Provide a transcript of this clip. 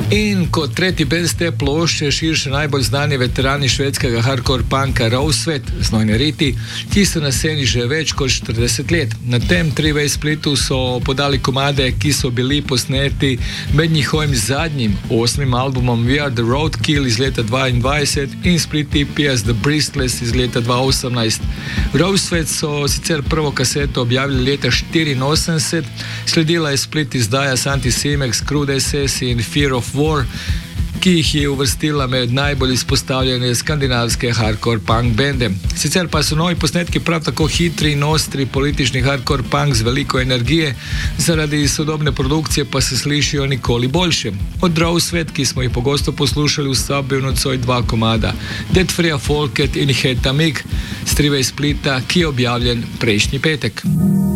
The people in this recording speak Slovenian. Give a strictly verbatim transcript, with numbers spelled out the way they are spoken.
In kot tretji bend te plošče širše najbolj znani veterani švedskega hardcore punka Roswed, Znojni riti, ki so na sceni že več kot štirideset let. Na tem Three-Way splitu so podali komade, ki so bili posneti med njihovim zadnjim, osmim albumom We Are The Roadkill iz leta dvaindvajset in split E P as The Breathless iz leta dva osemnajst. Roswed so sicer prvo kaseto objavili leta štiriinosemdeset, sledila je split izdaja s Anticimex, Crude S S in Fear of War, ki jih je uvrstila med najbolj izpostavljene skandinavske hardcore punk bende. Sicer pa so novi posnetki prav tako hitri in ostri politični hardcore punk z veliko energije, zaradi sodobne produkcije pa se slišijo nikoli boljše. Od Roswed, ki smo jih pogosto poslušali v sobi nocoj dva komada, Dead Freya Folket in Hetamik, s Three-Way splita, ki je objavljen prejšnji petek.